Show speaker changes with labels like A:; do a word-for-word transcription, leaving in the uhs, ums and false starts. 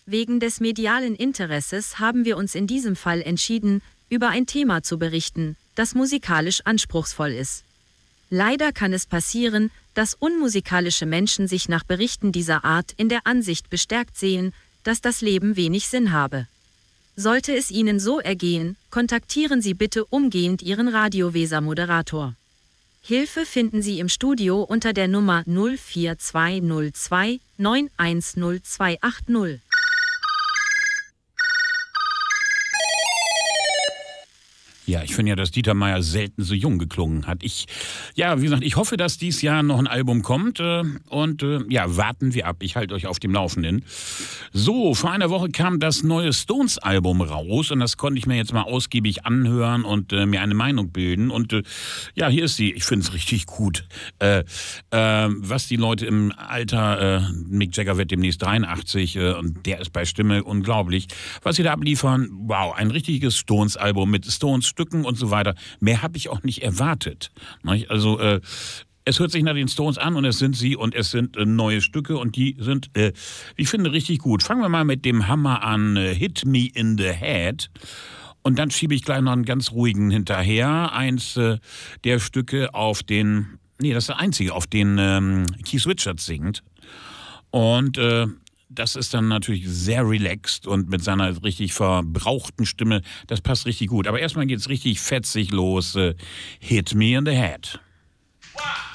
A: Wegen des medialen Interesses haben wir uns in diesem Fall entschieden, über ein Thema zu berichten, das musikalisch anspruchsvoll ist. Leider kann es passieren, dass unmusikalische Menschen sich nach Berichten dieser Art in der Ansicht bestärkt sehen, dass das Leben wenig Sinn habe. Sollte es Ihnen so ergehen, kontaktieren Sie bitte umgehend Ihren Radio-Weser-Moderator. Hilfe finden Sie im Studio unter der Nummer null vier zwei null zwei neun eins null zwei acht null.
B: Ja, ich finde ja, dass Dieter Meier selten so jung geklungen hat. Ich, ja, wie gesagt, ich hoffe, dass dieses Jahr noch ein Album kommt äh, und äh, ja, warten wir ab. Ich halte euch auf dem Laufenden. So, vor einer Woche kam das neue Stones-Album raus und das konnte ich mir jetzt mal ausgiebig anhören und äh, mir eine Meinung bilden. Und äh, ja, hier ist sie. Ich finde es richtig gut. Äh, äh, was die Leute im Alter, äh, Mick Jagger wird demnächst dreiundachtzig äh, und der ist bei Stimme unglaublich. Was sie da abliefern, wow, ein richtiges Stones-Album mit Stones Stücken und so weiter. Mehr habe ich auch nicht erwartet. Also äh, es hört sich nach den Stones an und es sind sie und es sind äh, neue Stücke und die sind, äh, ich finde, richtig gut. Fangen wir mal mit dem Hammer an, äh, Hit Me in the Head. Und dann schiebe ich gleich noch einen ganz ruhigen hinterher. Eins äh, der Stücke auf den, nee, das ist der einzige, auf den ähm, Keith Richards singt. Und äh, das ist dann natürlich sehr relaxed und mit seiner richtig verbrauchten Stimme, das passt richtig gut. Aber erstmal geht's richtig fetzig los. Hit Me in the Head. Wow.